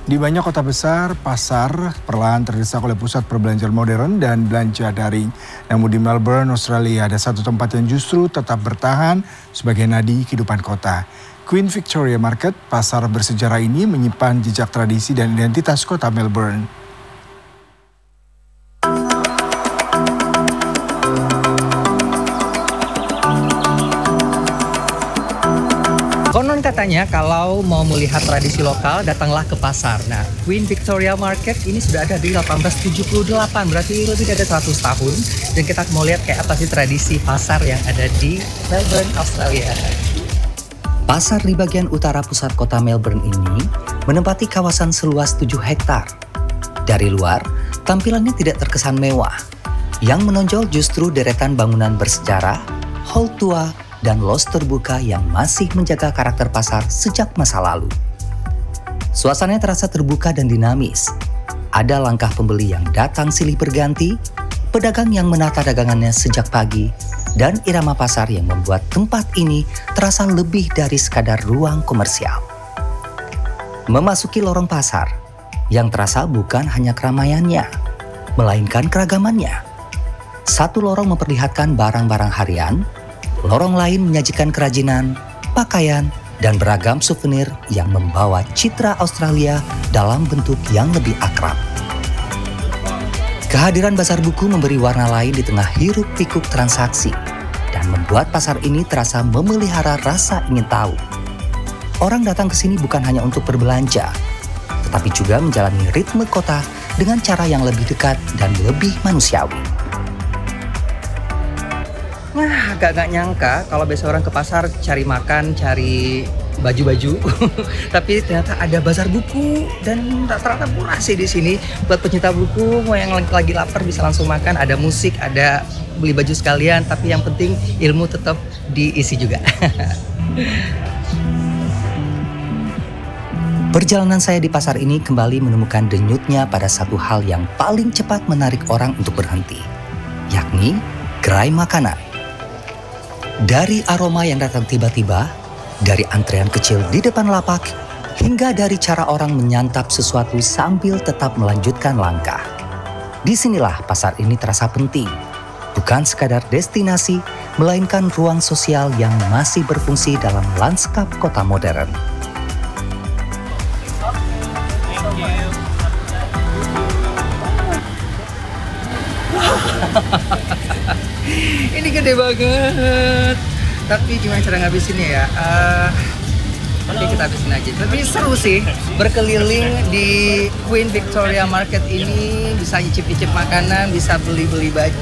Di banyak kota besar, pasar perlahan terdesak oleh pusat perbelanjaan modern dan belanja daring. Namun di Melbourne, Australia ada satu tempat yang justru tetap bertahan sebagai nadi kehidupan kota. Queen Victoria Market, pasar bersejarah ini menyimpan jejak tradisi dan identitas kota Melbourne. Konon katanya kalau mau melihat tradisi lokal, datanglah ke pasar. Nah, Queen Victoria Market ini sudah ada di 1878, berarti lebih dari 100 tahun. Dan kita mau lihat kayak apa sih tradisi pasar yang ada di Melbourne, Australia. Pasar di bagian utara pusat kota Melbourne ini menempati kawasan seluas 7 hektar. Dari luar, tampilannya tidak terkesan mewah. Yang menonjol justru deretan bangunan bersejarah, hall tua, dan los terbuka yang masih menjaga karakter pasar sejak masa lalu. Suasananya terasa terbuka dan dinamis. Ada langkah pembeli yang datang silih berganti, pedagang yang menata dagangannya sejak pagi, dan irama pasar yang membuat tempat ini terasa lebih dari sekadar ruang komersial. Memasuki lorong pasar, yang terasa bukan hanya keramaiannya, melainkan keragamannya. Satu lorong memperlihatkan barang-barang harian, lorong lain menyajikan kerajinan, pakaian, dan beragam souvenir yang membawa citra Australia dalam bentuk yang lebih akrab. Kehadiran bazar buku memberi warna lain di tengah hiruk-pikuk transaksi dan membuat pasar ini terasa memelihara rasa ingin tahu. Orang datang ke sini bukan hanya untuk berbelanja, tetapi juga menjalani ritme kota dengan cara yang lebih dekat dan lebih manusiawi. Nah, agak-agak nyangka kalau biasa orang ke pasar cari makan, cari baju-baju, tapi ternyata ada bazar buku dan rata-rata murah sih di sini. Buat pencinta buku, mau yang lagi lapar bisa langsung makan, ada musik, ada beli baju sekalian, tapi yang penting ilmu tetap diisi juga. Perjalanan saya di pasar ini kembali menemukan denyutnya pada satu hal yang paling cepat menarik orang untuk berhenti, yakni gerai makanan. Dari aroma yang datang tiba-tiba, dari antrean kecil di depan lapak, hingga dari cara orang menyantap sesuatu sambil tetap melanjutkan langkah. Disinilah pasar ini terasa penting, bukan sekadar destinasi, melainkan ruang sosial yang masih berfungsi dalam lanskap kota modern. Ini gede banget. Tapi gimana cara ngabisinnya ya? Oke, kita habisin aja. Tapi seru sih berkeliling di Queen Victoria Market ini, bisa nyicip-nyicip makanan, bisa beli-beli baju.